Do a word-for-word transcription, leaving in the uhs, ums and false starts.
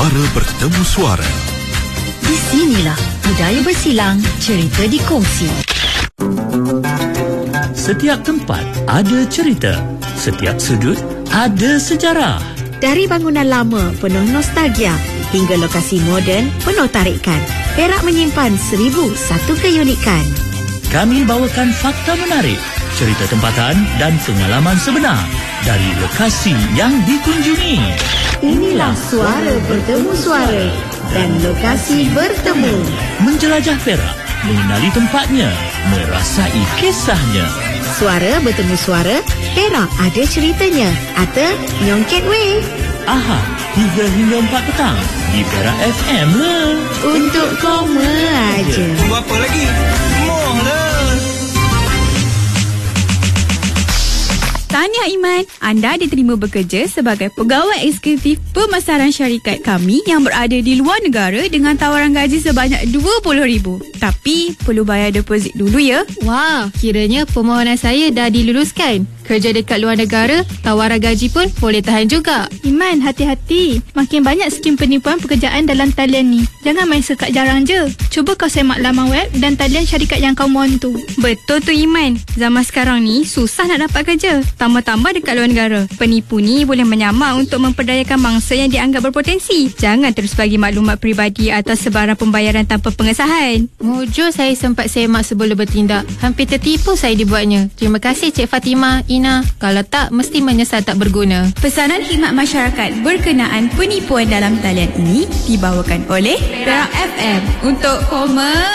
Suara bertemu suara. Di sinilah budaya bersilang, cerita dikongsi. Setiap tempat ada cerita, setiap sudut ada sejarah. Dari bangunan lama penuh nostalgia hingga lokasi moden penuh tarikan, Perak menyimpan seribu satu keunikan. Kami bawakan fakta menarik, cerita tempatan dan pengalaman sebenar dari lokasi yang dikunjungi. Inilah Suara Bertemu Suara dan lokasi bertemu. Menjelajah Perak, mengenali tempatnya, merasai kisahnya. Suara Bertemu Suara, Perak ada ceritanya. Atau Nyongket Weh. Ahad, tiga hingga empat petang di Perak F M lah. Untuk koma aja. Tunggu apa lagi? Moh lah. Tahniah Iman, anda diterima bekerja sebagai pegawai eksekutif pemasaran syarikat kami yang berada di luar negara dengan tawaran gaji sebanyak dua puluh ribu. Tapi perlu bayar deposit dulu ya. Wah, kiranya permohonan saya dah diluluskan. Kerja dekat luar negara, tawaran gaji pun boleh tahan juga. Iman, hati-hati. Makin banyak skim penipuan pekerjaan dalam talian ni. Jangan main sekat jarang je. Cuba kau semak laman web dan talian syarikat yang kau mohon tu. Betul tu Iman. Zaman sekarang ni susah nak dapat kerja. Tambah-tambah dekat luar negara. Penipu ni boleh menyamar untuk memperdayakan mangsa yang dianggap berpotensi. Jangan terus bagi maklumat peribadi atau sebarang pembayaran tanpa pengesahan. Mujur saya sempat semak sebelum bertindak. Hampir tertipu saya dibuatnya. Terima kasih Cik Fatimah, Ina. Kalau tak, mesti menyesal tak berguna. Pesanan khidmat masyarakat berkenaan penipuan dalam talian ini dibawakan oleh Perak F M untuk koma